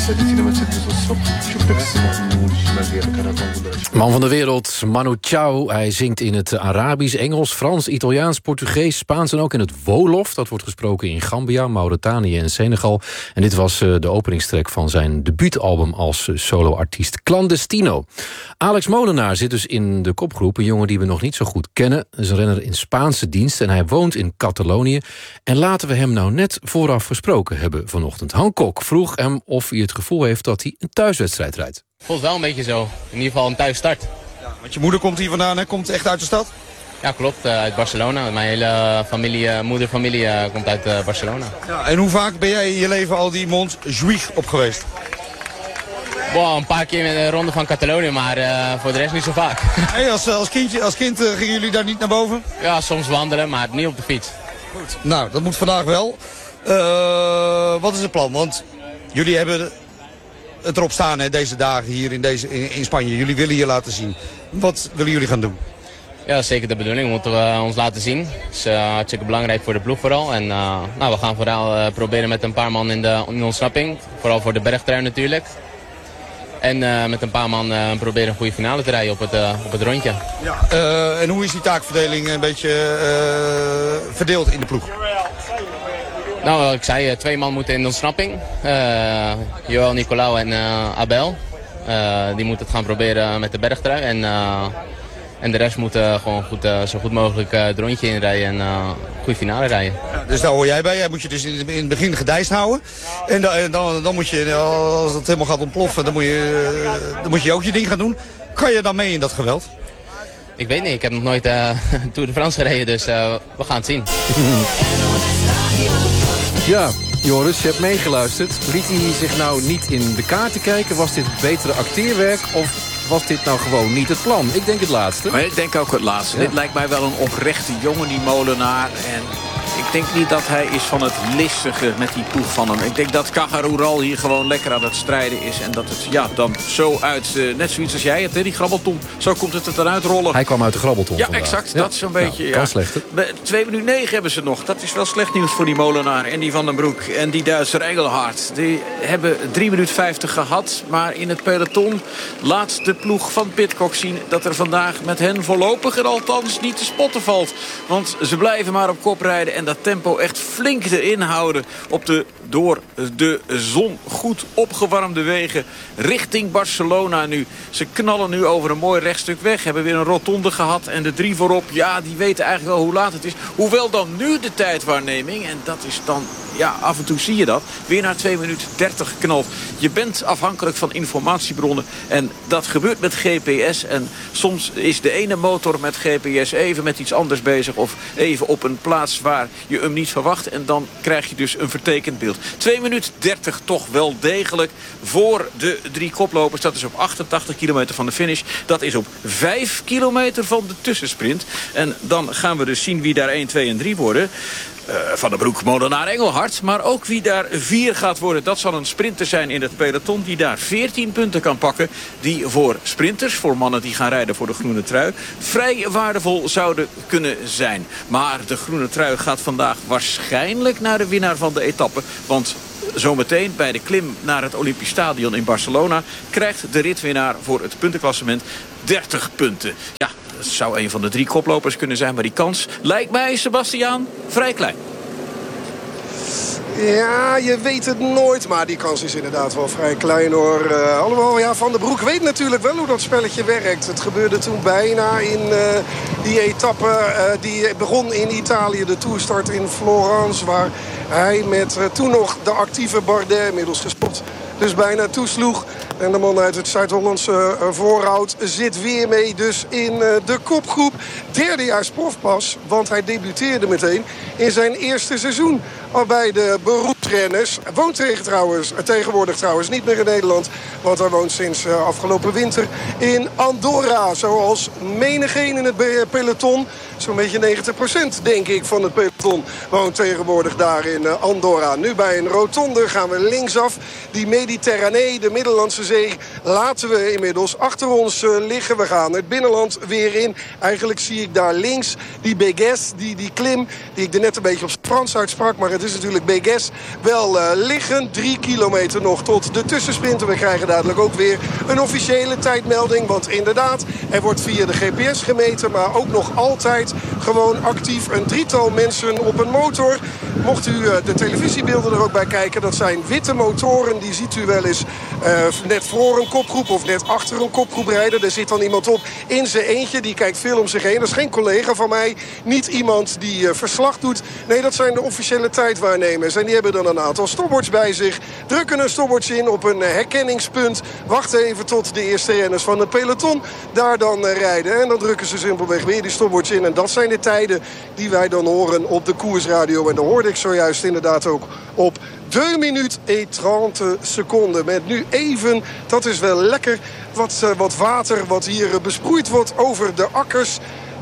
Man van de wereld, Manu Chao. Hij zingt in het Arabisch, Engels, Frans, Italiaans, Portugees, Spaans en ook in het Wolof. Dat wordt gesproken in Gambia, Mauritanië en Senegal. En dit was de openingstrek van zijn debuutalbum als soloartiest Clandestino. Alex Molenaar zit dus in de kopgroep. Een jongen die we nog niet zo goed kennen. Hij is een renner in Spaanse dienst en hij woont in Catalonië. En laten we hem nou net vooraf gesproken hebben vanochtend. Han Kok vroeg hem of hij het gevoel heeft dat hij een thuiswedstrijd rijdt. Voelt wel een beetje zo. In ieder geval een thuisstart. Ja, want je moeder komt hier vandaan, hè? Komt echt uit de stad? Ja, klopt. Uit Barcelona. Mijn hele familie, moederfamilie komt uit Barcelona. Ja, en hoe vaak ben jij in je leven al die Montjuïc op geweest? Wow, een paar keer met de ronde van Catalonië, maar voor de rest niet zo vaak. Hey, als kind gingen jullie daar niet naar boven? Ja, soms wandelen, maar niet op de fiets. Goed. Nou, dat moet vandaag wel. Wat is het plan? Want jullie hebben het erop staan, hè, deze dagen hier in Spanje. Jullie willen je laten zien. Wat willen jullie gaan doen? Ja, dat is zeker de bedoeling. We moeten ons laten zien. Dat is hartstikke belangrijk voor de ploeg vooral. En we gaan vooral proberen met een paar man in de ontsnapping. Vooral voor de bergtrui natuurlijk. En met een paar man proberen een goede finale te rijden op het rondje. Ja. En hoe is die taakverdeling een beetje verdeeld in de ploeg? Nou, ik zei, 2 man moeten in de ontsnapping. Joël, Nicolau en Abel. Die moeten het gaan proberen met de bergtrui. En de rest moet gewoon zo goed mogelijk het rondje inrijden en een goede finale rijden. Ja, dus daar hoor jij bij. Jij moet je dus in het begin gedijst houden. En dan moet je, als het helemaal gaat ontploffen, dan moet je ook je ding gaan doen. Kan je dan mee in dat geweld? Ik weet niet, ik heb nog nooit Tour de France gereden, dus we gaan het zien. Ja, Joris, je hebt meegeluisterd. Liet hij zich nou niet in de kaarten kijken? Was dit betere acteerwerk of was dit nou gewoon niet het plan? Ik denk het laatste. Maar ik denk ook het laatste. Ja. Dit lijkt mij wel een oprechte jongen, die Molenaar. En ik denk niet dat hij is van het listige met die ploeg van hem. Ik denk dat Cajarural hier gewoon lekker aan het strijden is. En dat het dan zo uit, net zoiets als jij het, die grabbelton. Zo komt het er dan uitrollen. Hij kwam uit de grabbelton. Ja, vandaag. exact. Dat is zo'n beetje. Kan slecht, hè? 2 minuten 9 hebben ze nog. Dat is wel slecht nieuws voor die Molenaar en die Van den Broek. En die Duitser Engelhard. Die hebben 3 minuten 50 gehad. Maar in het peloton laat de ploeg van Pidcock zien dat er vandaag met hen voorlopig er althans niet te spotten valt. Want ze blijven maar op kop rijden en dat tempo echt flink erin houden op de door de zon goed opgewarmde wegen richting Barcelona nu. Ze knallen nu over een mooi rechtstuk weg. Hebben weer een rotonde gehad en de 3 voorop, ja, die weten eigenlijk wel hoe laat het is. Hoewel dan nu de tijdwaarneming, en dat is dan, ja, af en toe zie je dat, weer naar 2 minuten 30 knalt. Je bent afhankelijk van informatiebronnen en dat gebeurt met GPS. En soms is de ene motor met GPS even met iets anders bezig of even op een plaats waar je hem niet verwacht. En dan krijg je dus een vertekend beeld. 2 minuten 30 toch wel degelijk voor de 3 koplopers. Dat is op 88 kilometer van de finish. Dat is op 5 kilometer van de tussensprint. En dan gaan we dus zien wie daar 1, 2 en 3 worden. Van den Broek, Molenaar, Engelhard. Maar ook wie daar 4 gaat worden. Dat zal een sprinter zijn in het peloton die daar 14 punten kan pakken. Die voor sprinters, voor mannen die gaan rijden voor de groene trui, vrij waardevol zouden kunnen zijn. Maar de groene trui gaat vandaag waarschijnlijk naar de winnaar van de etappe. Want zometeen bij de klim naar het Olympisch Stadion in Barcelona krijgt de ritwinnaar voor het puntenklassement 30 punten. Ja, dat zou een van de 3 koplopers kunnen zijn, maar die kans lijkt mij, Sebastiaan, vrij klein. Ja, je weet het nooit, maar die kans is inderdaad wel vrij klein, hoor. Alhoewel, ja, Van den Broek weet natuurlijk wel hoe dat spelletje werkt. Het gebeurde toen bijna in die etappe die begon in Italië. De toerstart in Florence, waar hij met toen nog de actieve Bardet, inmiddels gestopt, dus bijna toesloeg. En de man uit het Zuid-Hollandse voorhout zit weer mee dus in de kopgroep. Derdejaars profpas, want hij debuteerde meteen in zijn eerste seizoen al bij de beroepsrenners. Hij woont tegenwoordig trouwens niet meer in Nederland, want hij woont sinds afgelopen winter in Andorra. Zoals menigeen in het peloton, zo'n beetje 90% denk ik van het peloton, woont tegenwoordig daar in Andorra. Nu bij een rotonde gaan we linksaf. Die Mediterranee, de Middellandse Zee, laten we inmiddels achter ons liggen. We gaan het binnenland weer in. Eigenlijk zie ik daar links die Bégues, die klim, die ik er net een beetje op Frans uitsprak, maar Het is natuurlijk Beges wel liggen. 3 kilometer nog tot de tussensprint. We krijgen dadelijk ook weer een officiële tijdmelding. Want inderdaad, er wordt via de GPS gemeten. Maar ook nog altijd gewoon actief een drietal mensen op een motor. Mocht u de televisiebeelden er ook bij kijken. Dat zijn witte motoren. Die ziet u wel eens net voor een kopgroep of net achter een kopgroep rijden. Er zit dan iemand op in zijn eentje. Die kijkt veel om zich heen. Dat is geen collega van mij. Niet iemand die verslag doet. Nee, dat zijn de officiële tijdwaarnemers. En die hebben dan een aantal stopbord's bij zich. Drukken een stopbord's in op een herkenningspunt. Wachten even tot de eerste renners van het peloton daar dan rijden. En dan drukken ze simpelweg weer die stopbord's in. En dat zijn de tijden die wij dan horen op de koersradio. En dan hoorde ik zojuist inderdaad ook op 2 minuten en 30 seconden. Met nu even, dat is wel lekker, wat water wat hier besproeid wordt over de akkers.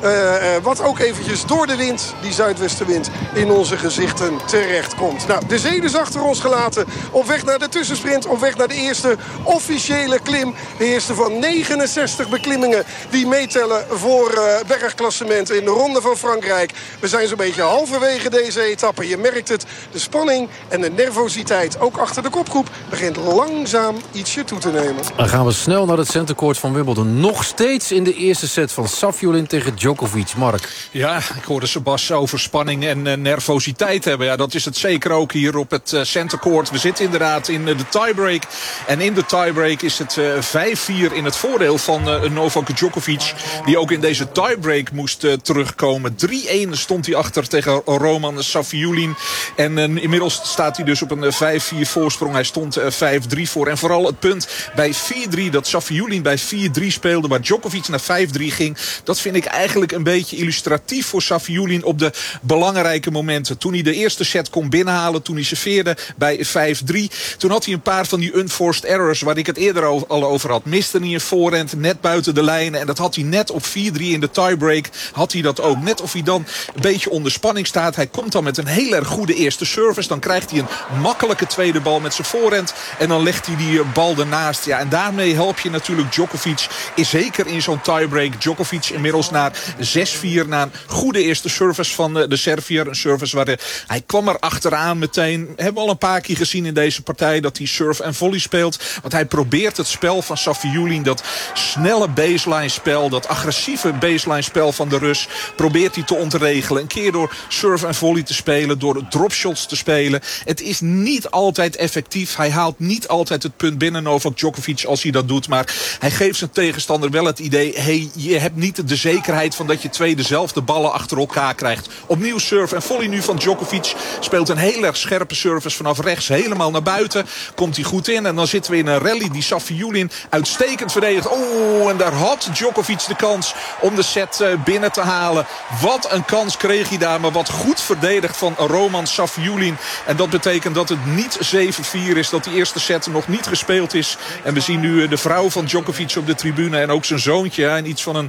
Wat ook eventjes door de wind, die zuidwestenwind, in onze gezichten terechtkomt. Nou, de zee is achter ons gelaten. Op weg naar de tussensprint, op weg naar de eerste officiële klim. De eerste van 69 beklimmingen die meetellen voor bergklassement in de Ronde van Frankrijk. We zijn zo'n beetje halverwege deze etappe. Je merkt het, de spanning en de nervositeit, ook achter de kopgroep, begint langzaam ietsje toe te nemen. Dan gaan we snel naar het centercourt van Wimbledon. Nog steeds in de eerste set van Safiullin tegen Djokovic. Mark. Ja, ik hoorde Sebas over spanning en nervositeit hebben. Ja, dat is het zeker ook hier op het centercourt. We zitten inderdaad in de tiebreak. En in de tiebreak is het 5-4 in het voordeel van Novak Djokovic. Die ook in deze tiebreak moest terugkomen. 3-1 stond hij achter tegen Roman Safiullin. En inmiddels staat hij dus op een 5-4 voorsprong. Hij stond 5-3 voor. En vooral het punt bij 4-3 dat Safiullin bij 4-3 speelde, waar Djokovic naar 5-3 ging. Dat vind ik eigenlijk een beetje illustratief voor Safiullin op de belangrijke momenten. Toen hij de eerste set kon binnenhalen, toen hij serveerde bij 5-3. Toen had hij een paar van die unforced errors waar ik het eerder al over had. Miste hij een voorhand net buiten de lijnen. En dat had hij net op 4-3 in de tiebreak. Had hij dat ook. Net of hij dan een beetje onder spanning staat. Hij komt dan met een heel erg goede eerste service. Dan krijgt hij een makkelijke tweede bal met zijn voorhand. En dan legt hij die bal ernaast. Ja, en daarmee help je natuurlijk Djokovic. Is zeker in zo'n tiebreak. Djokovic inmiddels naar 6-4 na een goede eerste service van de Serviër. Een service waar hij kwam er achteraan meteen. Hebben we al een paar keer gezien in deze partij dat hij surf en volley speelt. Want hij probeert het spel van Safiullin, dat snelle baseline spel, dat agressieve baseline spel van de Rus, probeert hij te ontregelen. Een keer door surf en volley te spelen, door dropshots te spelen. Het is niet altijd effectief. Hij haalt niet altijd het punt binnen, Novak Djokovic, als hij dat doet. Maar hij geeft zijn tegenstander wel het idee, hey, je hebt niet de zekerheid van dat je 2 dezelfde ballen achter elkaar krijgt. Opnieuw surf en volley nu van Djokovic. Speelt een heel erg scherpe service vanaf rechts helemaal naar buiten. Komt hij goed in en dan zitten we in een rally die Safiullin uitstekend verdedigt. Oh, en daar had Djokovic de kans om de set binnen te halen. Wat een kans kreeg hij daar, maar wat goed verdedigd van Roman Safiullin. En dat betekent dat het niet 7-4 is, dat die eerste set nog niet gespeeld is. En we zien nu de vrouw van Djokovic op de tribune en ook zijn zoontje. En iets van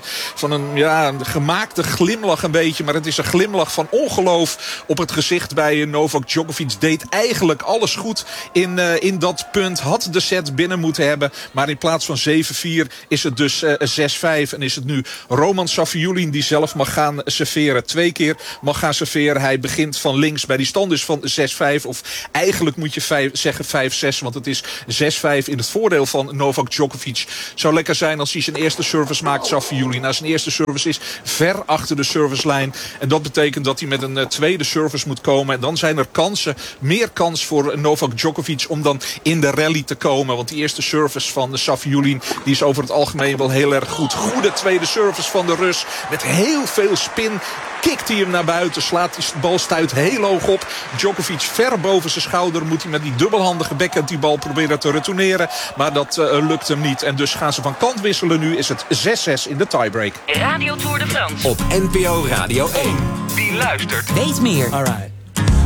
een gemaakte glimlach een beetje, maar het is een glimlach van ongeloof op het gezicht bij Novak Djokovic. Deed eigenlijk alles goed in dat punt. Had de set binnen moeten hebben, maar in plaats van 7-4 is het dus 6-5 en is het nu Roman Safiullin die zelf mag gaan serveren. 2 keer mag gaan serveren. Hij begint van links bij die stand dus van 6-5, of eigenlijk moet je zeggen 5-6, want het is 6-5 in het voordeel van Novak Djokovic. Zou lekker zijn als hij zijn eerste service maakt, Safiullin. Nou, zijn eerste service is ver achter de servicelijn. En dat betekent dat hij met een tweede service moet komen. En dan zijn er meer kans voor Novak Djokovic om dan in de rally te komen. Want die eerste service van Safiullin, die is over het algemeen wel heel erg goed. Goede tweede service van de Rus. Met heel veel spin. Kikt hij hem naar buiten, slaat die bal stuit heel hoog op. Djokovic ver boven zijn schouder. Moet hij met die dubbelhandige backhand die bal proberen te retourneren. Maar dat lukt hem niet. En dus gaan ze van kant wisselen. Nu is het 6-6 in de tiebreak. Radio Tour de France. Op NPO Radio 1. Wie luistert, weet meer. All right.